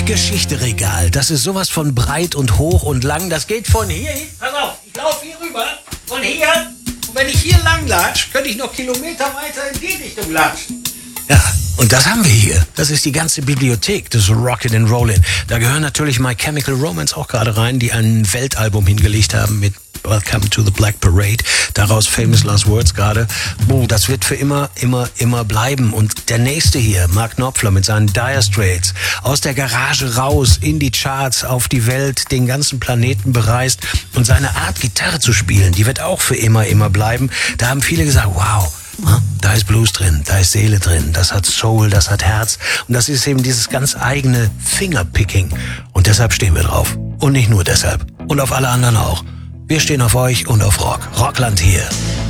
Rockgeschichte-Regal. Das ist sowas von breit und hoch und lang. Das geht von hier hin. Pass auf, ich laufe hier rüber. Von hier. Und wenn ich hier lang latsch, könnte ich noch Kilometer weiter in die Richtung latschen. Ja, und das haben wir hier. Das ist die ganze Bibliothek des Rockin' & Rollin'. Da gehören natürlich My Chemical Romance auch gerade rein, die ein Weltalbum hingelegt haben mit Welcome to the Black Parade. Daraus Famous Last Words gerade. Das wird für immer bleiben. Und der nächste hier, Mark Knopfler mit seinen Dire Straits, aus der Garage raus, in die Charts, auf die Welt, den ganzen Planeten bereist. Und seine Art, Gitarre zu spielen, die wird auch für immer bleiben. Da haben viele gesagt, wow, da ist Blues drin, da ist Seele drin, das hat Soul, das hat Herz. Und das ist eben dieses ganz eigene Fingerpicking. Und deshalb stehen wir drauf. Und nicht nur deshalb. Und auf alle anderen auch. Wir stehen auf euch und auf Rock. Rockland hier.